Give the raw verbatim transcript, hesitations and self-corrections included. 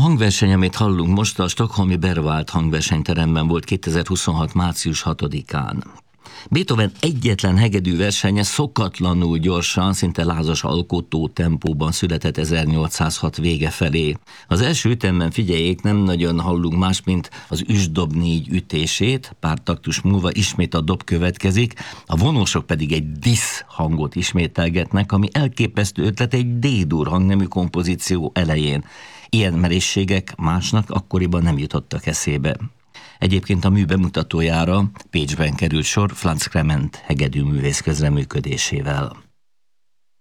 hangverseny, amit hallunk most, a stockholmi Berwald hangversenyteremben volt kétezer-huszonhat. március hatodikán. Beethoven egyetlen hegedű versenye szokatlanul gyorsan, szinte lázas alkotó tempóban született ezernyolcszázhat vége felé. Az első ütemben, figyeljék, nem nagyon hallunk más, mint az üsdob négy ütését, pár taktus múlva ismét a dob következik, a vonósok pedig egy disz hangot ismételgetnek, ami elképesztő ötlet egy D-dur hangnemű kompozíció elején. Ilyen merészségek másnak akkoriban nem jutottak eszébe. Egyébként a mű bemutatójára Pécsben került sor Franz Clement hegedűművész közreműködésével.